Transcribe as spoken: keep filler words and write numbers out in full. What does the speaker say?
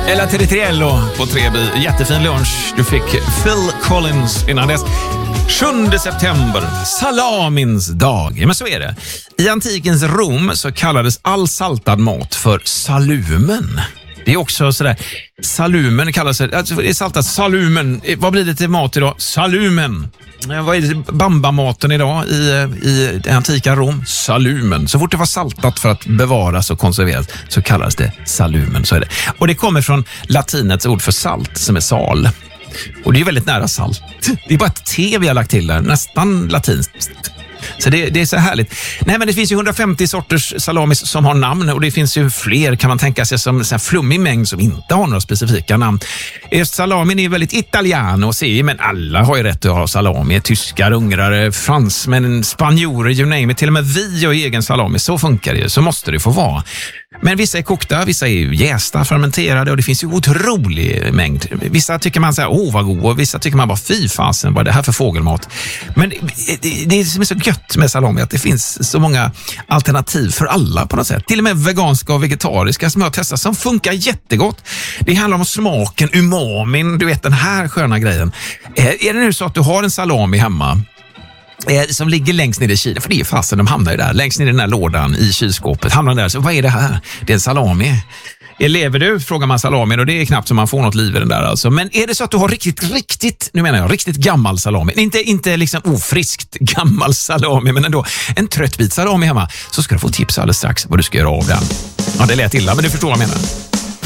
Ella Territriello på tre B. Jättefin lunch. Du fick Phil Collins innan dess. sjunde september, salamins dag. Men så är det. I antikens Rom så kallades all saltad mat för salumen. Det är också sådär, salumen kallas det, alltså det är saltat salumen. Vad blir det till mat idag? Salumen. Vad är det, bambamaten idag i, i det antika Rom? Salumen. Så fort det var saltat för att bevaras och konserveras så kallas det salumen. Så är det. Och det kommer från latinets ord för salt som är sal. Och det är väldigt nära salt. Det är bara ett T vi har lagt till där, nästan latinskt. Så det, det är så härligt. Nej, men det finns ju hundrafemtio sorters salamis som har namn och det finns ju fler, kan man tänka sig, som en flummig mängd som inte har några specifika namn. Salamin är väldigt italiano, säger, men alla har ju rätt att ha salami. Tyskar, ungrare, fransmän, spanjorer, you name it. Till och med vi har egen salami. Så funkar det ju, så måste det få vara. Men vissa är kokta, vissa är jästa, fermenterade och det finns ju otrolig mängd. Vissa tycker man säger, åh vad god, och vissa tycker man bara, fy fasen, vad är det här för fågelmat? Men det, det som är så gött med salami att det finns så många alternativ för alla på något sätt. Till och med veganska och vegetariska som jag testar som funkar jättegott. Det handlar om smaken, umamin, du vet den här sköna grejen. Är det nu så att du har en salami hemma som ligger längst ner i kylen, för det är fasen, de hamnar ju där, längst ner i den här lådan i kylskåpet, hamnar där, så vad är det här? Det är en salami. Lever du? Frågar man salami och det är knappt som man får något liv i den där alltså. Men är det så att du har riktigt, riktigt, nu menar jag, riktigt gammal salami, inte, inte liksom ofriskt gammal salami, men ändå en trött bit salami hemma, så ska du få tips alldeles strax vad du ska göra av den. Ja, det lät illa, men du förstår vad jag menar.